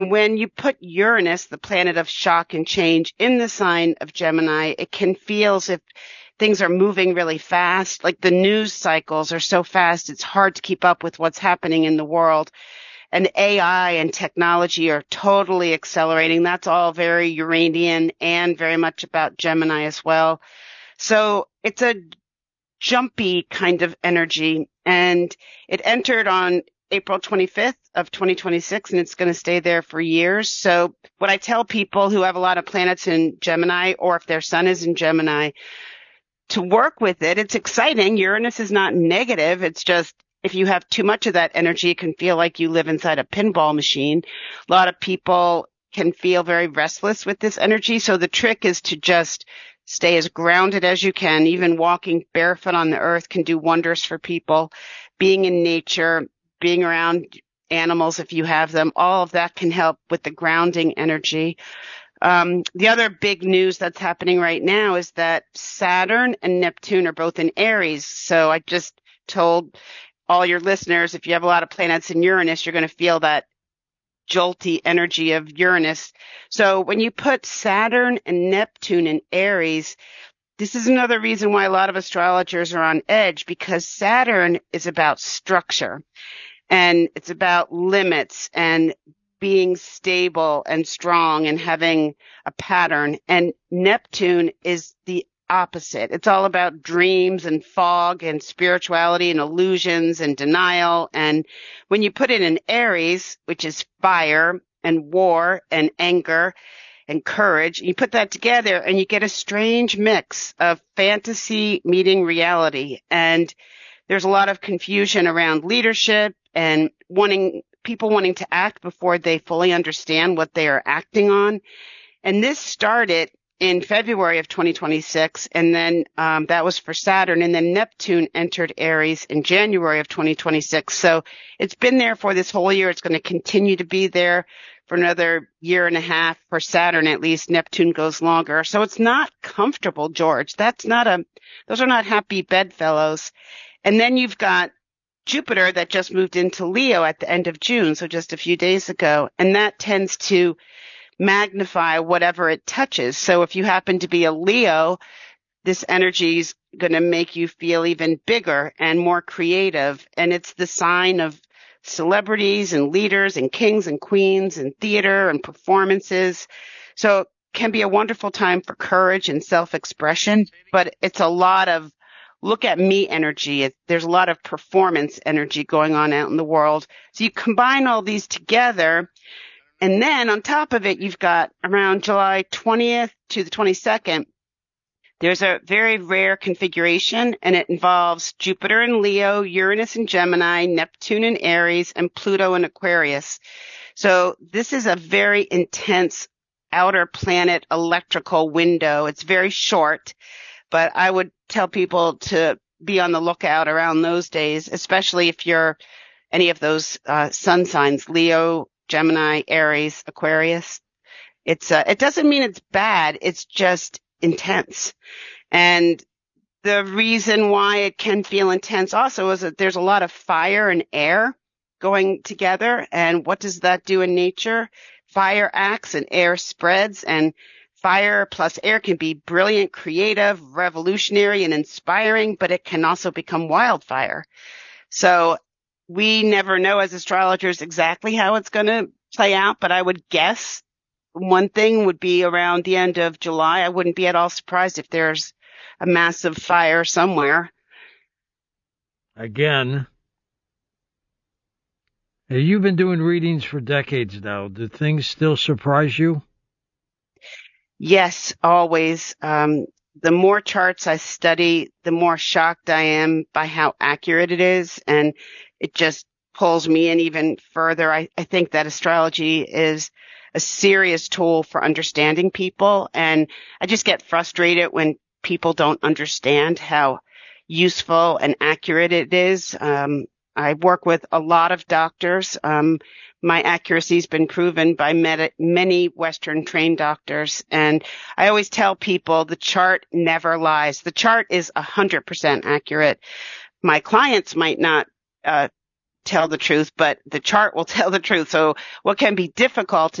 when you put Uranus, the planet of shock and change, in the sign of Gemini, it can feel as if things are moving really fast. Like the news cycles are so fast, it's hard to keep up with what's happening in the world. And AI and technology are totally accelerating. That's all very Uranian and very much about Gemini as well. So it's a jumpy kind of energy, and it entered on April 25th of 2026, and it's going to stay there for years. So what I tell people who have a lot of planets in Gemini, or if their sun is in Gemini, to work with it. It's exciting. Uranus is not negative. It's just if you have too much of that energy, it can feel like you live inside a pinball machine. A lot of people can feel very restless with this energy. So the trick is to just stay as grounded as you can. Even walking barefoot on the earth can do wonders for people. Being in nature, being around animals if you have them, all of that can help with the grounding energy. The other big news that's happening right now is that Saturn and Neptune are both in Aries. So I just told all your listeners, if you have a lot of planets in Uranus, you're going to feel that jolty energy of Uranus. So when you put Saturn and Neptune in Aries, this is another reason why a lot of astrologers are on edge, because Saturn is about structure and it's about limits and being stable and strong and having a pattern. And Neptune is the opposite. It's all about dreams and fog and spirituality and illusions and denial. And when you put it in Aries, which is fire and war and anger and courage, you put that together and you get a strange mix of fantasy meeting reality. And there's a lot of confusion around leadership and people wanting to act before they fully understand what they are acting on. And this started in February of 2026, and then that was for Saturn, and then Neptune entered Aries in January of 2026. So it's been there for this whole year. It's going to continue to be there for another year and a half. For Saturn, at least. Neptune goes longer. So it's not comfortable, George. Those are not happy bedfellows. And then you've got Jupiter that just moved into Leo at the end of June, so just a few days ago, and that tends to magnify whatever it touches. So if you happen to be a Leo, this energy is going to make you feel even bigger and more creative, and it's the sign of celebrities and leaders and kings and queens and theater and performances. So it can be a wonderful time for courage and self-expression, but it's a lot of look at me energy. There's a lot of performance energy going on out in the world. So you combine all these together, and then on top of it, you've got around July 20th to the 22nd, there's a very rare configuration, and it involves Jupiter in Leo, Uranus in Gemini, Neptune in Aries, and Pluto in Aquarius. So this is a very intense outer planet electrical window. It's very short, but I would tell people to be on the lookout around those days, especially if you're any of those sun signs, Leo, Gemini, Aries, Aquarius. It doesn't mean it's bad. It's just intense. And the reason why it can feel intense also is that there's a lot of fire and air going together. And what does that do in nature? Fire acts and air spreads, and fire plus air can be brilliant, creative, revolutionary, and inspiring, but it can also become wildfire. So we never know as astrologers exactly how it's going to play out, but I would guess one thing would be around the end of July. I wouldn't be at all surprised if there's a massive fire somewhere. Again, you've been doing readings for decades now. Do things still surprise you? Yes, always. The more charts I study, the more shocked I am by how accurate it is. And it just pulls me in even further. I think that astrology is a serious tool for understanding people. And I just get frustrated when people don't understand how useful and accurate it is. I work with a lot of doctors. My accuracy has been proven by many Western trained doctors. And I always tell people the chart never lies. The chart is 100% accurate. My clients might not tell the truth, but the chart will tell the truth. So what can be difficult